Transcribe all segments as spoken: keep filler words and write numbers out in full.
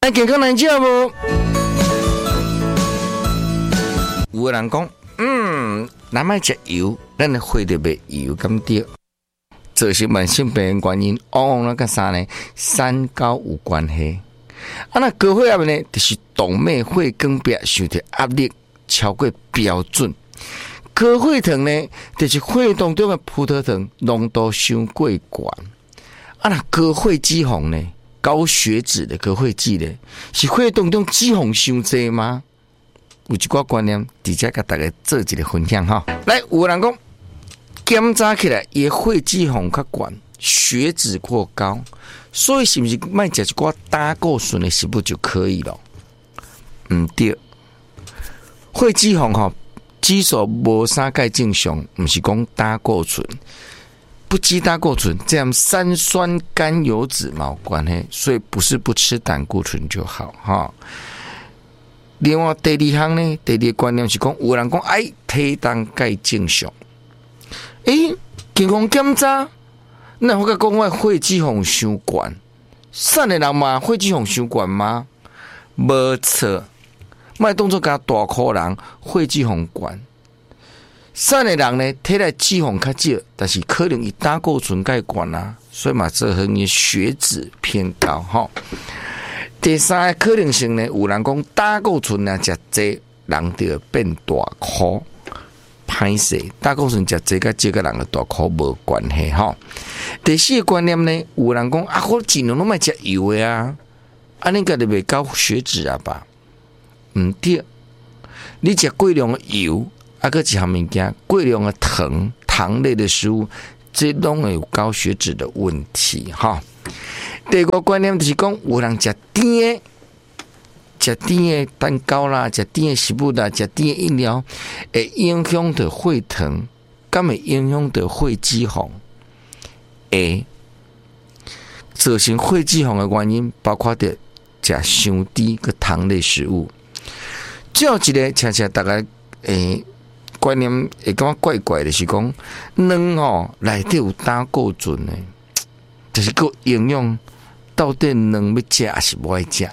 爱健康难食无？有人讲，嗯，咱莫食油，咱的血就袂油咁对。造成慢性病的原因，往往那个啥呢？三高有关系。啊，那高血压呢，就是动脉血管壁受到压力超过标准。高血糖呢，就是血当中的葡萄糖浓度伤过高。啊，那高血脂肪呢？高血脂的高血脂呢，是血当中脂肪伤多吗？有一寡观念，直接甲大家做一个分享哈。来，有人讲。检查起来，伊血脂肪较高，血脂过高，所以是不是卖食一寡胆固醇的食物就可以了？唔对，血脂肪吼，指数无啥介正常，唔是讲胆固醇，不吃胆固醇，这样三酸甘油脂嘛有关系，所以不是不吃胆固醇就好哈。另外第二项呢，第二个观念是讲，有人讲哎，体重介正常。诶，健康检查，那我甲讲我血脂肪伤高，瘦的人嘛血脂肪伤高吗？无错，莫当作甲大颗人血脂肪高。瘦的人呢，体内脂肪较少，但是可能伊胆固醇介高啊，所以嘛造成伊血脂偏高吼。第三个可能性呢，有人讲胆固醇啊食多，人就会变大颗。歹势，胆固醇食这个这个人的大口无关系哈。第四个观念呢，有人讲啊，我尽量拢莫食油的啊，安尼个就袂高血脂啊吧？唔对，你食过量的油，啊个一项物件，过量的糖糖类的食物，这拢会有高血脂的问题哈。第二个观念就是讲，有人食甜的。食甜的蛋糕啦，食甜的食物啦，食甜的饮料，会影响到血糖，敢会影响到血脂肪，会造成血脂肪的原因，包括着食伤低个糖类食物。最后一个，恰恰大家诶观念会感觉怪怪的，是讲卵吼内底有胆固醇的，就是个营养到底卵要食还是无爱食？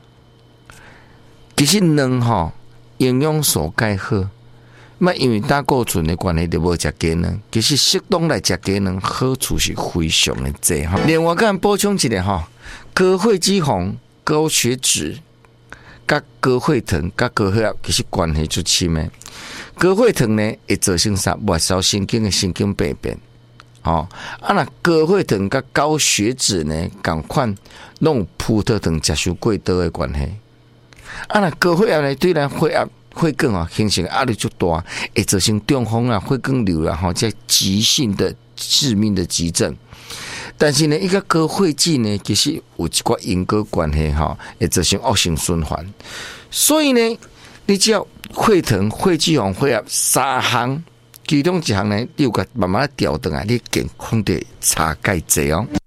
其实卵吼营养素介好，嘛因为胆固醇的关系就无食鸡卵。其实适当来食鸡卵，好处是非常的多哈。另外，咱补充一下哈，高血脂肪、高血脂、甲高血糖、甲高血压其实关系就深的。高血糖呢会造成啥？末梢神经的神经病变。哦，啊那高血糖甲高血脂呢，共款拢有葡萄糖接受过多的关系。啊，那高血压呢，对咱血压、血管啊形成压力就大，会造成中风啊、血管瘤啊，吼，这急性的、致命的急症。但是呢，一个高血脂呢，其实有一寡因果关系哈，会造成恶性循环。所以呢，你只要血糖、血脂肪、血压三项，其中一项呢，你有个慢慢调整啊，你健康的差介济哦。